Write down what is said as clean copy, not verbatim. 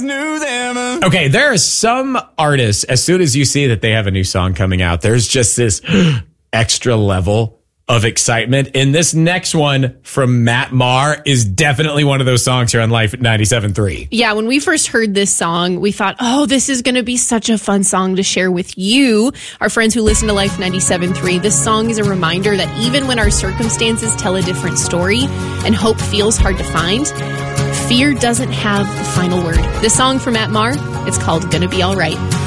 knew them. Okay, there are some artists, as soon as you see that they have a new song coming out, there's just this extra level of excitement. And this next one from Matt Maher is definitely one of those songs here on Life at 97.3. Yeah, when we first heard this song, we thought, oh, this is going to be such a fun song to share with you, our friends who listen to Life 97.3. This song is a reminder that even when our circumstances tell a different story and hope feels hard to find, fear doesn't have the final word. This song from Matt Maher, it's called Gonna Be All Right.